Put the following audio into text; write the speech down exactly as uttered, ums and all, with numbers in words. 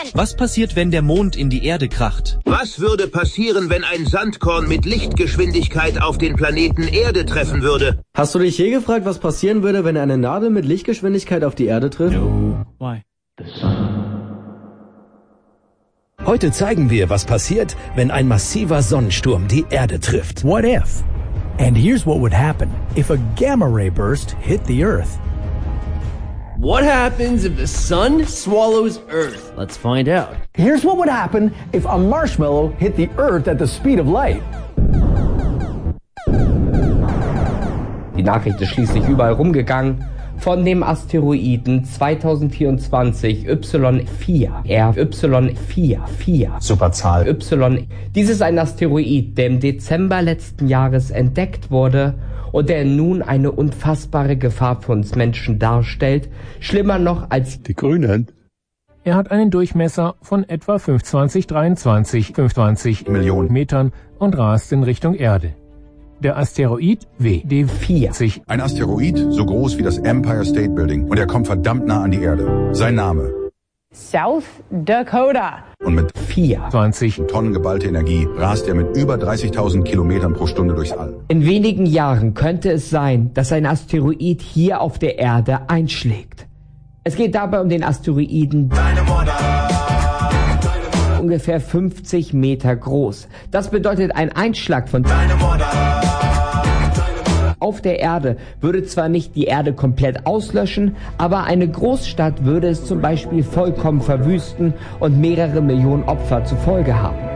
Was passiert, wenn der Mond in die Erde kracht? Was würde passieren, wenn ein Sandkorn mit Lichtgeschwindigkeit auf den Planeten Erde treffen würde? Hast du dich je gefragt, was passieren würde, wenn eine Nadel mit Lichtgeschwindigkeit auf die Erde trifft? No. Why? Heute zeigen wir, was passiert, wenn ein massiver Sonnensturm die Erde trifft. What if? And here's what would happen if a gamma ray burst hit the Earth. What happens if the sun swallows Earth? Let's find out. Here's what would happen if a marshmallow hit the Earth at the speed of light. Die Nachricht ist schließlich überall rumgegangen. Von dem Asteroiden zwanzig vierundzwanzig Y vier R Y vier vier. Superzahl. Y. Dies ist ein Asteroid, der im Dezember letzten Jahres entdeckt wurde und der nun eine unfassbare Gefahr für uns Menschen darstellt. Schlimmer noch als die Grünen. Er hat einen Durchmesser von etwa fünfundzwanzig, dreiundzwanzig, fünfundzwanzig Millionen Metern und rast in Richtung Erde. Der Asteroid W D vierzig. Ein Asteroid so groß wie das Empire State Building und er kommt verdammt nah an die Erde. Sein Name? South Dakota. Und mit vierundzwanzig Tonnen geballte Energie rast er mit über dreißigtausend Kilometern pro Stunde durchs All. In wenigen Jahren könnte es sein, dass ein Asteroid hier auf der Erde einschlägt. Es geht dabei um den Asteroiden ungefähr fünfzig Meter groß. Das bedeutet, ein Einschlag von auf der Erde würde zwar nicht die Erde komplett auslöschen, aber eine Großstadt würde es zum Beispiel vollkommen verwüsten und mehrere Millionen Opfer zur Folge haben.